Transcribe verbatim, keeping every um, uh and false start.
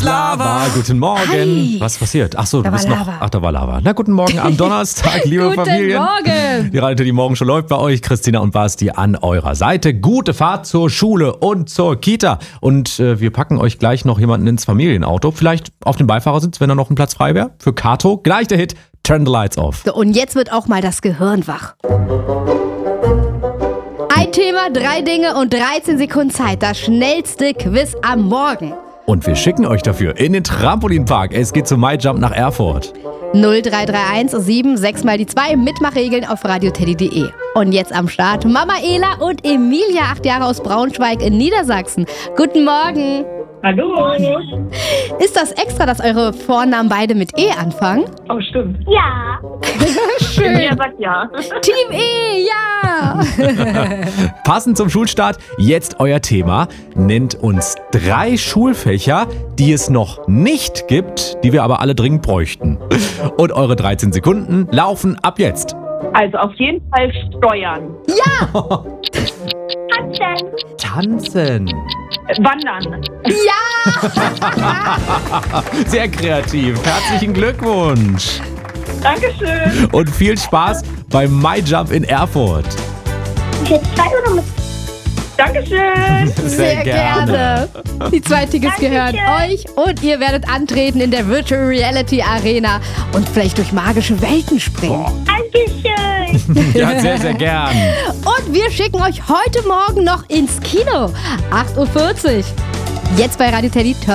ist Lava. Guten Morgen. Hi. Was passiert? Ach so, Da du bist war noch. Lava. Ach, da war Lava. Na, guten Morgen am Donnerstag, liebe Guten Familien. Morgen. Die Radio die Morgen schon läuft bei euch. Christina und Basti an eurer Seite. Gute Fahrt zur Schule und zur Kita. Und äh, wir packen euch gleich noch jemanden ins Familienauto. Vielleicht auf dem Beifahrersitz, wenn da noch ein Platz frei wäre. Für Kato. Gleich der Hit. Turn the Lights Off. So, und jetzt wird auch mal das Gehirn wach. Ein Thema, drei Dinge und dreizehn Sekunden Zeit. Das schnellste Quiz am Morgen. Und wir schicken euch dafür in den Trampolinpark. Es geht zum MyJump nach Erfurt. null drei drei eins sieben sechs mal die zwei. Mitmachregeln auf radioteddy punkt de. Und jetzt am Start Mama Ela und Emilia, acht Jahre aus Braunschweig in Niedersachsen. Guten Morgen. Hallo. Ist das extra, dass eure Vornamen beide mit E anfangen? Oh, stimmt. Ja. Schön. Wer sagt ja? Team E, ja. Passend zum Schulstart, jetzt euer Thema. Nennt uns drei Schulfächer, die es noch nicht gibt, die wir aber alle dringend bräuchten. Und eure dreizehn Sekunden laufen ab jetzt. Also auf jeden Fall Steuern. Tanzen. Tanzen. Äh, Wandern. Sehr kreativ. Herzlichen Glückwunsch. Dankeschön. Und viel Spaß beim MyJump in Erfurt. Für zwei oder mit Dankeschön. Sehr gerne. Die zwei Tickets gehören euch und ihr werdet antreten in der Virtual Reality Arena und vielleicht durch magische Welten springen. Dankeschön. Ja, sehr, sehr gern. Und wir schicken euch heute Morgen noch ins Kino. acht Uhr vierzig. Jetzt bei Radio Teddy.